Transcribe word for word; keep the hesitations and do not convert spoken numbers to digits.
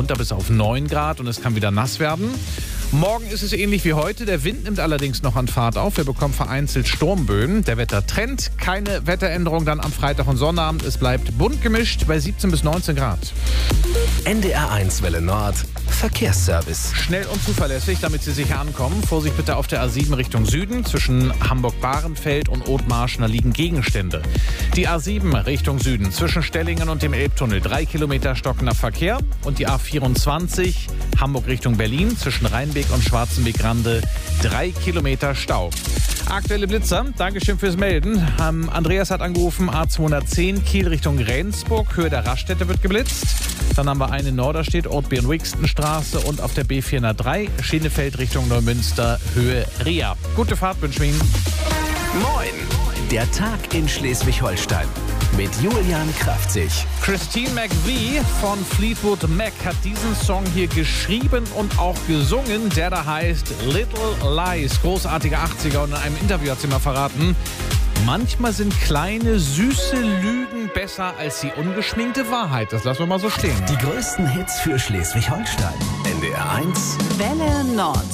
runter bis auf neun Grad und es kann wieder nass werden. Morgen ist es ähnlich wie heute. Der Wind nimmt allerdings noch an Fahrt auf. Wir bekommen vereinzelt Sturmböen. Der Wettertrend, keine Wetteränderung dann am Freitag und Sonnabend. Es bleibt bunt gemischt bei siebzehn bis neunzehn Grad. N D R eins Welle Nord. Verkehrsservice. Schnell und zuverlässig, damit Sie sicher ankommen. Vorsicht bitte auf der A sieben Richtung Süden. Zwischen Hamburg-Bahrenfeld und Othmarschen liegen Gegenstände. Die A sieben Richtung Süden. Zwischen Stellingen und dem Elbtunnel. Drei Kilometer stockender Verkehr. Und die A vierundzwanzig Hamburg Richtung Berlin. Zwischen Rheinbeck und Schwarzenbeck-Rande. Drei Kilometer Stau. Aktuelle Blitzer. Dankeschön fürs Melden. Ähm, Andreas hat angerufen. A zweihundertzehn Kiel Richtung Rendsburg. Höhe der Raststätte wird geblitzt. Dann haben wir eine in Norderstedt, Ortbeeren-Wixten-Straße und auf der B vierhundertdrei Schenefeld Richtung Neumünster, Höhe Ria. Gute Fahrt wünschen wir Ihnen. Moin! Der Tag in Schleswig-Holstein mit Julian Kraftzig. Christine McVie von Fleetwood Mac hat diesen Song hier geschrieben und auch gesungen, der da heißt Little Lies. Großartige achtziger, und in einem Interview hat sie mal verraten, manchmal sind kleine, süße Lügen besser als die ungeschminkte Wahrheit. Das lassen wir mal so stehen. Die größten Hits für Schleswig-Holstein. N D R eins Welle Nord.